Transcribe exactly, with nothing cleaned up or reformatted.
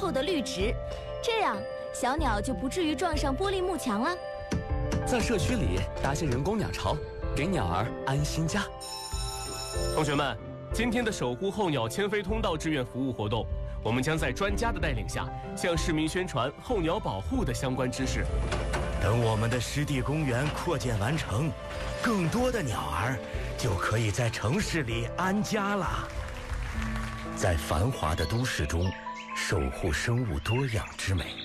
厚的绿植，这样小鸟就不至于撞上玻璃幕墙了。 在社区里搭些人工鸟巢，给鸟儿安心家。 同学们，今天的守护候鸟迁飞通道志愿服务活动，我们将在专家的带领下，向市民宣传候鸟保护的相关知识。 等我们的湿地公园扩建完成，更多的鸟儿就可以在城市里安家了。在繁华的都市中，守护生物多样之美。